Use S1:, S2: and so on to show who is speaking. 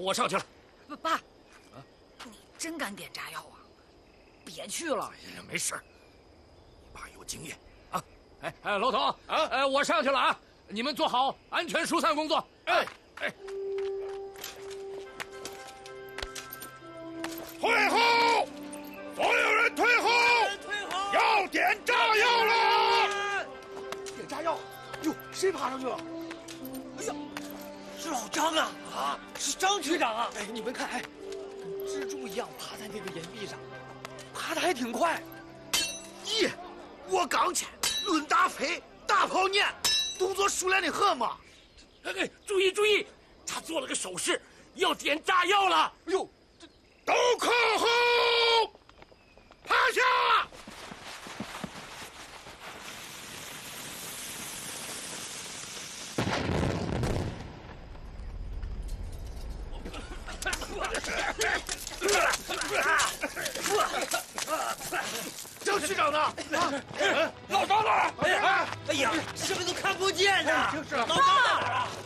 S1: 我上去了。
S2: 爸，你真敢点炸药啊？别去了。
S1: 哎呀，没事，爸有经验啊。哎，老头啊，我上去了啊，你们做好安全疏散工作。哎。
S3: 退后！所有人退后！要点炸药了！
S4: 点炸药！哟，谁爬上去了？哎呀，是老张啊！啊，是张局长啊！哎，你们看，跟蜘蛛一样爬在那个岩壁上，爬得还挺快。
S5: 咦，我刚去，论打飞，大跑撵，动作熟练的很嘛。
S1: 哎，注意注意，他做了个手势，要点炸药了。
S4: 哎呦！
S3: 都靠后，趴下！
S5: 张局长呢？
S3: 老张呢？
S4: 哎呀，什么都看不见呢！
S3: 就是
S4: 老张在哪儿啊？